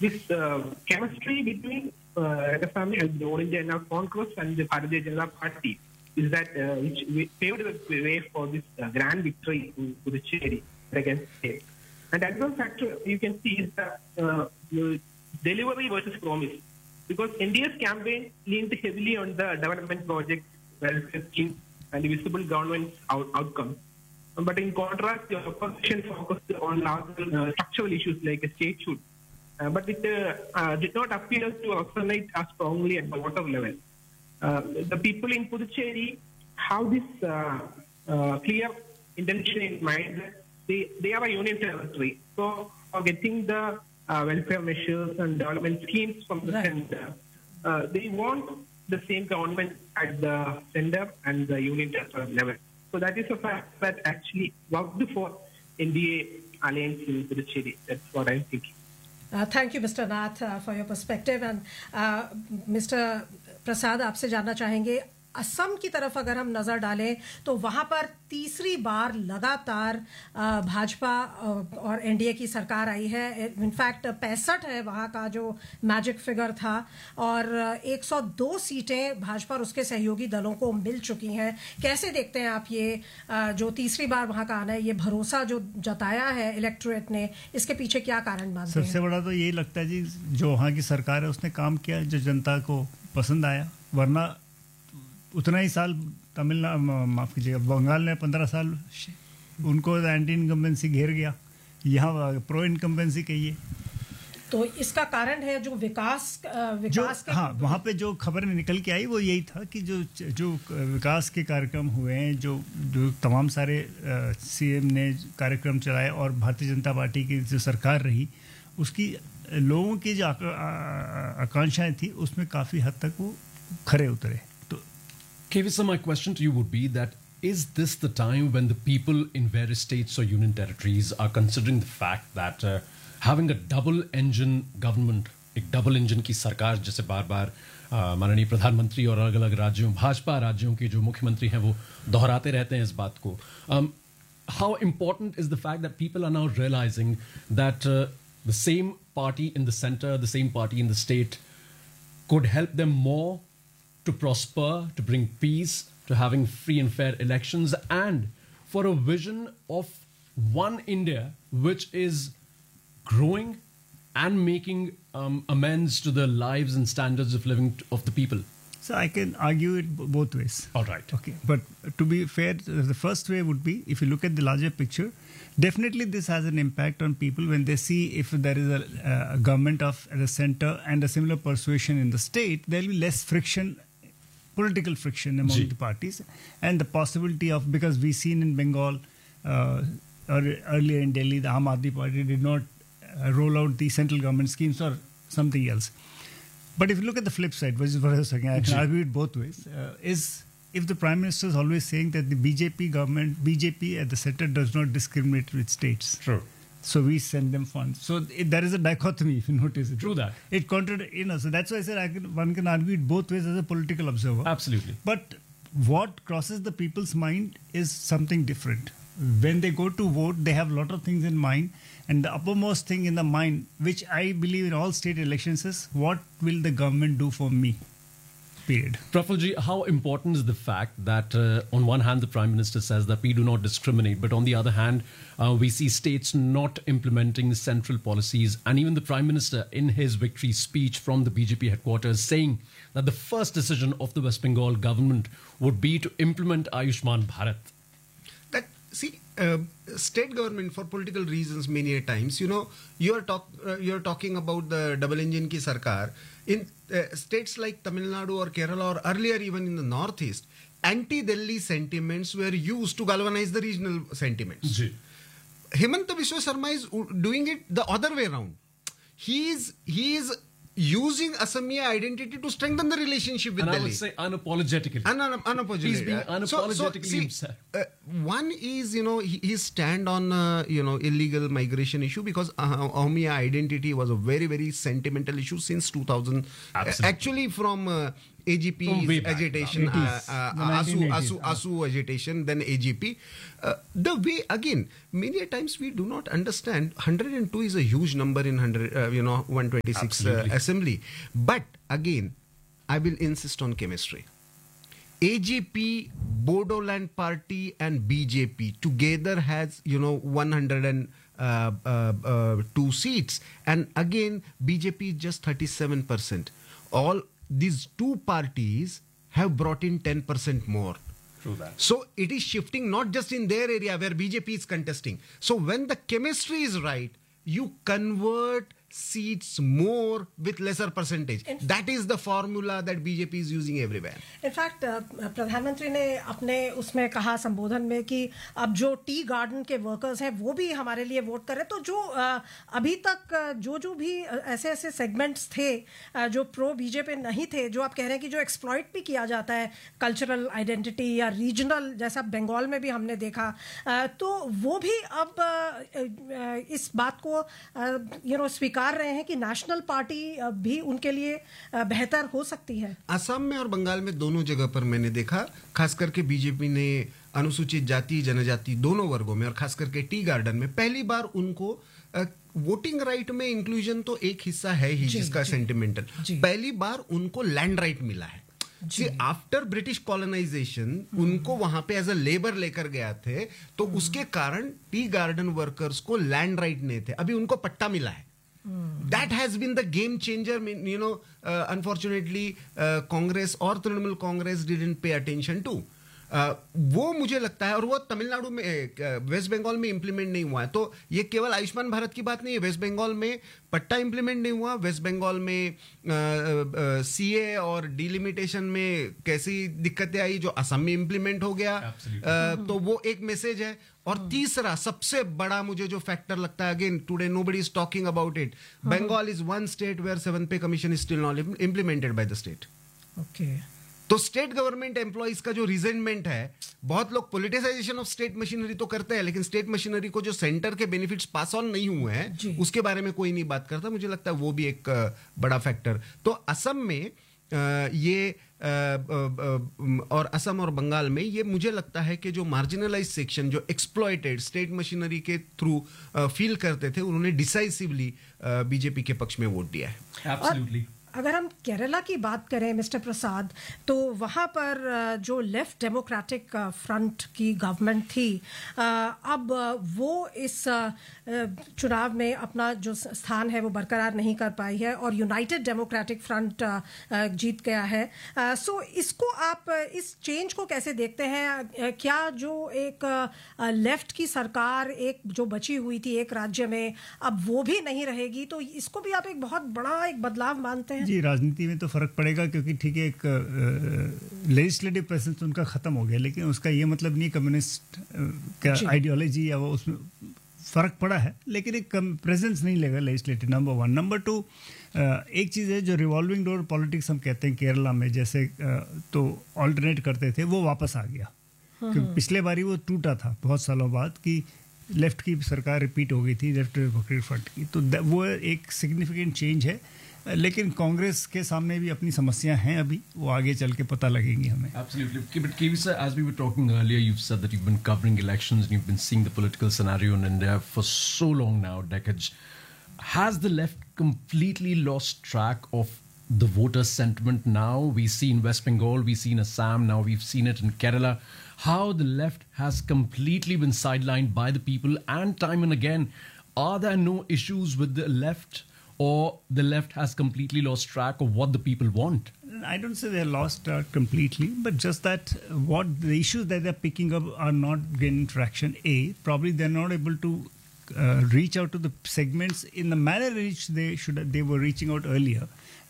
this chemistry between Rangapalami and the All India Congress and the Bharatiya Janata Party is that which paved the way for this grand victory in Puducherry against state. And another factor you can see is the delivery versus promise. Because India's campaign leaned heavily on the development projects, welfare schemes, and visible government outcomes. But in contrast, the opposition focused on larger structural issues like a statehood. But it did not appear to resonate as strongly at the water level. The people in Puducherry have this clear intention in mind that they are a union territory. So, for getting the welfare measures and development schemes from the center, they want the same government at the center and the union territory level. So that is a fact that actually worked for NDA alliance in Puducherry. That's what I'm thinking. Thank you, Mr. Nath, for your perspective. And Mr. Prasad, आपसे जानना चाहेंगे, असम की तरफ अगर हम नज़र डालें तो वहाँ पर तीसरी बार लगातार भाजपा और एनडीए की सरकार आई है. इनफैक्ट 65 है वहाँ का जो मैजिक फिगर था और 102 सीटें भाजपा और उसके सहयोगी दलों को मिल चुकी हैं. कैसे देखते हैं आप ये जो तीसरी बार वहाँ का आना है, ये भरोसा जो जताया है इलेक्टोरेट ने, इसके पीछे क्या कारण मानते हैं? सबसे बड़ा तो यही लगता है जी, जो वहाँ की सरकार है उसने काम किया जो जनता को पसंद आया. वरना उतना ही साल तमिलनाडु, माफ़ कीजिएगा, बंगाल ने 15 साल उनको एंटी इनकम्बेंसी घेर गया. यहाँ प्रो इनकम्बेंसी कहिए. तो इसका कारण है जो विकास के हाँ, वहाँ पे जो खबर निकल के आई वो यही था कि जो विकास के कार्यक्रम हुए हैं, जो तमाम सारे सीएम ने कार्यक्रम चलाए और भारतीय जनता पार्टी की जो सरकार रही, उसकी लोगों की जो आकांक्षाएं थी उसमें काफ़ी हद तक वो खरे उतरे. KV, so my question to you would be that is this the time when the people in various states or union territories are considering the fact that having a double engine government, एक double engine की सरकार जैसे बार-बार माननीय प्रधानमंत्री और अलग-अलग राज्यों, भाजपा राज्यों के जो मुख्यमंत्री हैं वो दोहराते रहते हैं इस बात को. How important is the fact that people are now realizing that the same party in the center, the same party in the state could help them more to prosper, to bring peace, to having free and fair elections, and for a vision of one India which is growing and making amends to the lives and standards of living of the people? So I can argue it both ways. All right. Okay. But to be fair, the first way would be, if you look at the larger picture, definitely this has an impact on people when they see if there is a government at the center and a similar persuasion in the state, there will be less friction, political friction among the parties, and the possibility of, because we've seen in Bengal or earlier in Delhi, the Aam Aadmi Party did not roll out the central government schemes or something else. But if you look at the flip side, which is what I was saying, I can argue it both ways, is if the Prime Minister is always saying that the BJP government, BJP at the center does not discriminate with states. True. So we send them funds. So there is a dichotomy, if you notice it. True that. It so that's why I said one can argue it both ways as a political observer. Absolutely. But what crosses the people's mind is something different. When they go to vote, they have a lot of things in mind. And the uppermost thing in the mind, which I believe in all state elections, is what will the government do for me? Period. Prafulji, how important is the fact that on one hand the Prime Minister says that we do not discriminate, but on the other hand we see states not implementing central policies, and even the Prime Minister in his victory speech from the BJP headquarters saying that the first decision of the West Bengal government would be to implement Ayushman Bharat. State government, for political reasons, many a times, you're talking about the double engine ki sarkar. In states like Tamil Nadu or Kerala, or earlier even in the Northeast, anti-Delhi sentiments were used to galvanize the regional sentiments. Himanta Biswa Sarma is doing it the other way around. He is using Assamese identity to strengthen the relationship with Delhi. I would say unapologetically. Unapologetically. He's being unapologetically himself. One is, his stand on, illegal migration issue, because Assamese identity was a very, very sentimental issue since 2000. Absolutely. Actually, from AGP's agitation, 80s. ASU agitation, then AGP. The way, again, many times we do not understand. 102 is a huge number in 126 assembly. But again, I will insist on chemistry. AGP, Bodoland Party, and BJP together has 102 seats, and again BJP is just 37%. All these two parties have brought in 10% more. True that. So it is shifting not just in their area where BJP is contesting. So when the chemistry is right, you convert seats more with lesser percentage. That is the formula that BJP is using everywhere. In fact प्रधानमंत्री ने अपने उसमें कहा संबोधन में कि अब जो टी गार्डन के वर्कर्स हैं वो भी हमारे लिए वोट करें. तो जो अभी तक जो भी ऐसे ऐसे सेगमेंट्स थे जो प्रो बीजेपी नहीं थे, जो आप कह रहे हैं कि जो एक्सप्लॉइट भी किया जाता है कल्चरल आइडेंटिटी या रीजनल, जैसा बंगाल में भी हमने देखा, तो वो भी अब इस बात को स्वीकार रहे हैं कि नेशनल पार्टी भी उनके लिए बेहतर हो सकती है. असम में और बंगाल में दोनों जगह पर मैंने देखा, खास करके बीजेपी ने अनुसूचित जाति जनजाति दोनों वर्गों में और खास करके टी गार्डन में पहली बार उनको वोटिंग राइट में इंक्लूजन तो एक हिस्सा है ही जिसका सेंटिमेंटल, पहली बार उनको लैंड राइट मिला है. आफ्टर ब्रिटिश कॉलोनाइजेशन उनको वहां पे एज अ लेबर लेकर गया थे, तो उसके कारण टी गार्डन वर्कर्स को लैंड राइट नहीं थे, अभी उनको पट्टा मिला है. That has been the game changer. Unfortunately, Congress or Trinamool Congress didn't pay attention to. वो मुझे लगता है, और वो तमिलनाडु में वेस्ट बंगाल में इंप्लीमेंट नहीं हुआ है. तो ये केवल आयुष्मान भारत की बात नहीं है. वेस्ट बंगाल में पट्टा इंप्लीमेंट नहीं हुआ, वेस्ट बंगाल में सीए और डिलिमिटेशन में कैसी दिक्कतें आई जो असम में इंप्लीमेंट हो गया. तो वो एक मैसेज है. और तीसरा सबसे बड़ा मुझे जो फैक्टर लगता है, again today nobody is talking about it, Bengal is one state where 7th पे commission is still not implemented by the state. Okay. तो स्टेट गवर्नमेंट एम्प्लॉइज का जो रिजेंटमेंट है, बहुत लोग पॉलिटिसाइजेशन ऑफ स्टेट मशीनरी तो करते हैं, लेकिन स्टेट मशीनरी को जो सेंटर के बेनिफिट्स पास ऑन नहीं हुए हैं उसके बारे में कोई नहीं बात करता. मुझे लगता है वो भी एक बड़ा फैक्टर. तो असम में ये और असम और बंगाल में ये मुझे लगता है कि जो मार्जिनलाइज सेक्शन जो एक्सप्लॉइटेड स्टेट मशीनरी के थ्रू फील करते थे, उन्होंने डिसाइसिवली बीजेपी के पक्ष में वोट दिया है. एब्सोल्युटली. अगर हम केरला की बात करें मिस्टर प्रसाद, तो वहाँ पर जो लेफ्ट डेमोक्रेटिक फ्रंट की गवर्नमेंट थी, अब वो इस चुनाव में अपना जो स्थान है वो बरकरार नहीं कर पाई है और यूनाइटेड डेमोक्रेटिक फ्रंट जीत गया है. सो इसको आप इस चेंज को कैसे देखते हैं? क्या जो एक लेफ्ट की सरकार एक जो बची हुई थी एक राज्य में, अब वो भी नहीं रहेगी, तो इसको भी आप एक बहुत बड़ा एक बदलाव मानते हैं? जी, राजनीति में तो फर्क पड़ेगा, क्योंकि ठीक है एक लेजिस्लेटिव प्रेजेंस उनका खत्म हो गया, लेकिन उसका ये मतलब नहीं कम्युनिस्ट का आइडियोलॉजी या वो उसमें फर्क पड़ा है, लेकिन एक प्रेजेंस नहीं लेगा लेजिस्लेटिव. नंबर 1. नंबर 2, एक चीज़ है जो रिवॉल्विंग डोर पॉलिटिक्स हम कहते हैं केरला में, जैसे तो ऑल्टरनेट करते थे, वो वापस आ गया. क्योंकि पिछले बारी वो टूटा था बहुत सालों बाद कि लेफ्ट की सरकार रिपीट हो गई थी लेफ्ट डेमोक्रेटिक फ्रंट की, तो वो एक सिग्निफिकेंट चेंज है. लेकिन कांग्रेस के सामने भी अपनी समस्याएं हैं, अभी वो आगे चल के पता लगेंगी हमें. Absolutely. But KV sir, as we were talking earlier, you've said that you've been covering elections and you've been seeing the political scenario in India for so long now, decades. Has the left completely lost track of the voter sentiment now? We see in West Bengal, we see in Assam, now we've seen it in Kerala. How the left has completely been sidelined by the people, and time and again, are there no issues with the left? Or the left has completely lost track of what the people want? I don't say they're lost completely, but just that what the issues that they're picking up are not gaining traction. Probably they're not able to reach out to the segments in the manner in which they were reaching out earlier.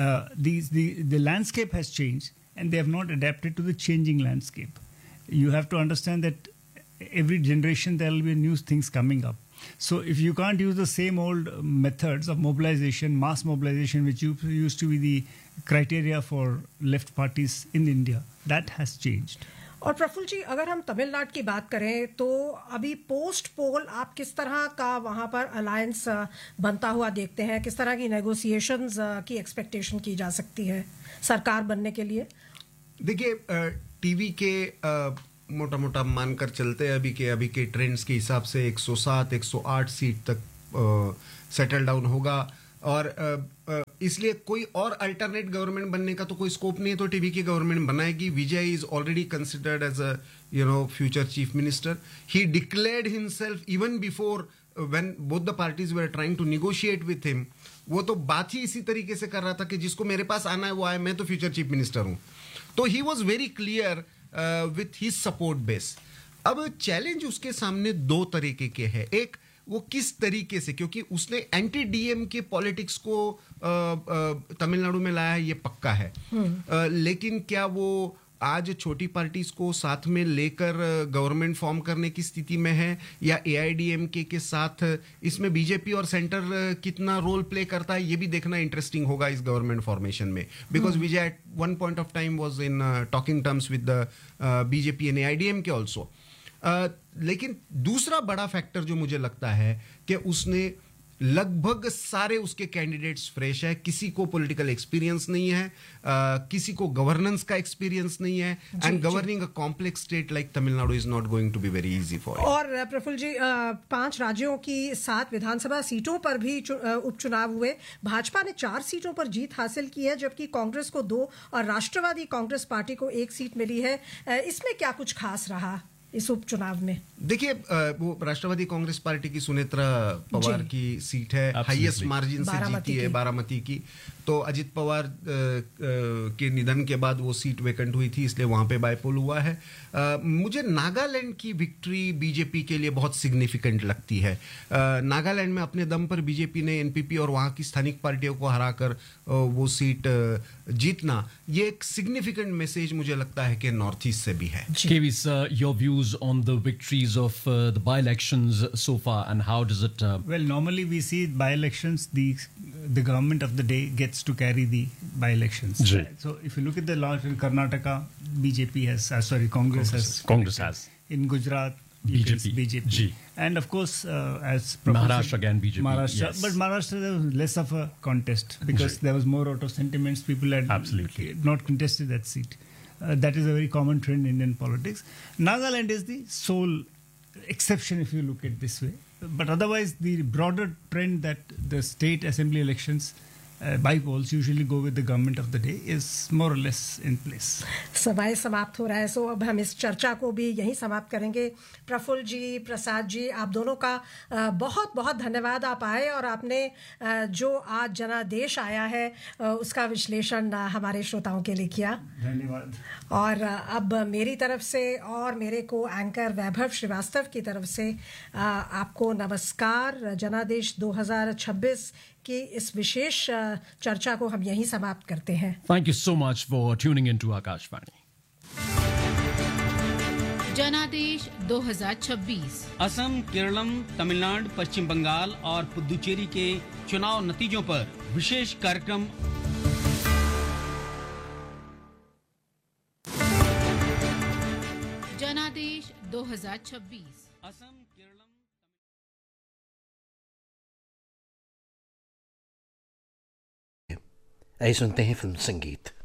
The landscape has changed, and they have not adapted to the changing landscape. You have to understand that every generation there will be new things coming up. So if you can't use the same old methods of mobilization, mass mobilization, which used to be the criteria for left parties in India, that has changed. और प्रफुल्ल जी, अगर हम तमिलनाडु की बात करें तो अभी post पोल आप किस तरह का वहाँ पर अलायंस बनता हुआ देखते हैं? किस तरह की नेगोशिएशंस की एक्सपेक्टेशन की जा सकती है सरकार बनने के लिए? देखिए, टीवी के मोटा मोटा मानकर चलते हैं अभी के ट्रेंड्स के हिसाब से 107 108 सीट तक सेटल डाउन होगा, और इसलिए कोई और अल्टरनेट गवर्नमेंट बनने का तो कोई स्कोप नहीं है, तो टीवी की गवर्नमेंट बनाएगी. विजय is already considered as a future chief minister. He declared himself even before when both the parties were trying to negotiate with him. वो तो बात ही इसी तरीके से कर रहा था कि जिसको मेरे पास आना है वो आए, मैं तो फ्यूचर चीफ मिनिस्टर हूं. तो he was very clear with his support base. अब चैलेंज उसके सामने दो तरीके के हैं. एक, वो किस तरीके से, क्योंकि उसने एंटी डीएम के पॉलिटिक्स को तमिलनाडु में लाया है, ये पक्का है. लेकिन क्या वो आज छोटी पार्टीज को साथ में लेकर गवर्नमेंट फॉर्म करने की स्थिति में है, या एआईडीएमके के साथ इसमें बीजेपी और सेंटर कितना रोल प्ले करता है, ये भी देखना इंटरेस्टिंग होगा इस गवर्नमेंट फॉर्मेशन में. Because Vijay eight one point of time was in talking terms with the BJP and AIADMK also. लेकिन दूसरा बड़ा फैक्टर जो मुझे लगता है कि उसने लगभग सारे उसके कैंडिडेट्स फ्रेश है, किसी को पॉलिटिकल एक्सपीरियंस नहीं है, किसी को गवर्नेंस का एक्सपीरियंस नहीं है, and governing a complex state like Tamil Nadu is not going to be very easy for. और प्रफुल्ल जी, 5 राज्यों की 7 विधानसभा सीटों पर भी उपचुनाव हुए. भाजपा ने 4 सीटों पर जीत हासिल की है, जबकि कांग्रेस को 2 और राष्ट्रवादी कांग्रेस पार्टी को 1 सीट मिली है. इसमें क्या कुछ खास रहा इस उपचुनाव में? देखिए, वो राष्ट्रवादी कांग्रेस पार्टी की सुनेत्रा पवार की सीट है, हाईएस्ट मार्जिन से जीती है, बारामती की. तो अजित पवार के निधन के बाद वो सीट वेकेंट हुई थी, इसलिए वहां पे बायपोल हुआ है. मुझे नागालैंड की विक्ट्री बीजेपी के लिए बहुत सिग्निफिकेंट लगती है. नागालैंड में अपने दम पर बीजेपी ने एनपीपी और वहां की स्थानिक पार्टियों को हराकर वो सीट जीतना, ये एक सिग्निफिकेंट मैसेज मुझे लगता है कि नॉर्थ ईस्ट से भी है. KV sir, your views on the victories of the by-elections so far, and how does it? Well, normally we see by-elections, the government of the day gets to carry the by-elections. Right. So if you look at the laws in Karnataka, BJP has, Congress has. In Gujarat, BJP. G. And of course, as Maharashtra again, BJP. Maharashtra, yes. but Maharashtra there was less of a contest because there was more out of sentiments. People had absolutely not contested that seat. That is a very common trend in Indian politics. Nagaland is the sole exception if you look at this way. But otherwise, the broader trend that the state assembly elections by polls usually go with the government of the day is more or less in place. समय समाप्त हो रहा है, सो अब हम इस चर्चा को भी यहीं समाप्त करेंगे. प्रफुल्ल जी, प्रसाद जी, आप दोनों का बहुत बहुत धन्यवाद. आप आए और आपने जो आज जनादेश आया है उसका विश्लेषण हमारे श्रोताओं के लिए किया. धन्यवाद. और अब मेरी तरफ से और मेरे को एंकर वैभव श्रीवास्तव की तरफ से आपको नमस्कार. जनादेश 2026 की इस विशेष चर्चा को हम यहीं समाप्त करते हैं. Thank you so much for tuning into Akashvani. जनादेश 2026 असम, केरलम, तमिलनाडु, पश्चिम बंगाल और पुदुचेरी के चुनाव नतीजों पर विशेष कार्यक्रम. जनादेश 2026 असम, केरलम. आइए सुनते हैं फिल्म संगीत.